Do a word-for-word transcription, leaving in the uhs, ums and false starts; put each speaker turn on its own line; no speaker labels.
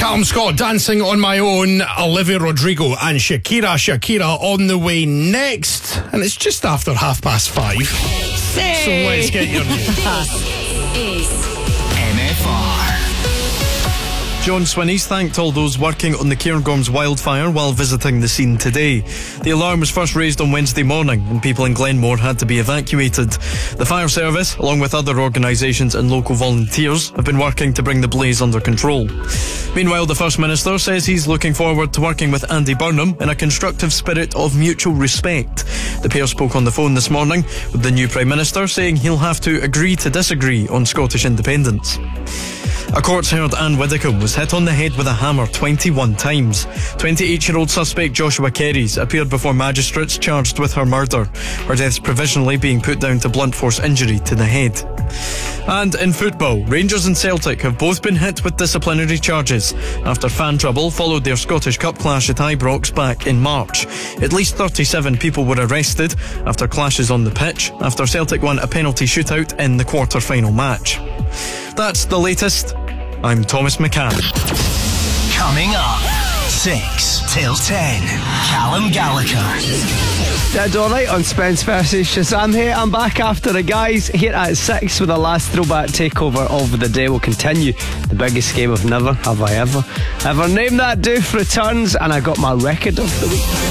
Callum Scott, Dancing on My Own, Olivia Rodrigo and Shakira. Shakira on the way next. And it's just after half past five. Hey. So let's get your news.
This is M F R.
John Swinney's thanked all those working on the Cairngorms wildfire while visiting the scene today. The alarm was first raised on Wednesday morning and people in Glenmore had to be evacuated. The fire service, along with other organisations and local volunteers, have been working to bring the blaze under control. Meanwhile, the First Minister says he's looking forward to working with Andy Burnham in a constructive spirit of mutual respect. The pair spoke on the phone this morning, with the new Prime Minister saying he'll have to agree to disagree on Scottish independence. A court's heard Anne Widdicombe was hit on the head with a hammer twenty-one times. twenty-eight-year-old suspect Joshua Kerries appeared before magistrates charged with her murder. Her death's provisionally being put down to blunt force injury to the head. And in football, Rangers and Celtic have both been hit with disciplinary charges after fan trouble followed their Scottish Cup clash at Ibrox back in March. At least thirty-seven people were arrested after clashes on the pitch after Celtic won a penalty shootout in the quarter-final match. That's the latest. I'm Thomas McCann.
Coming up, six till ten. Callum Gallagher.
Did alright on Spence versus Shazam here. I'm back after the guys here at six with the last throwback takeover of the day. Will continue the biggest game of Never Have I Ever Ever Named That Doof returns, and I got my record of the week.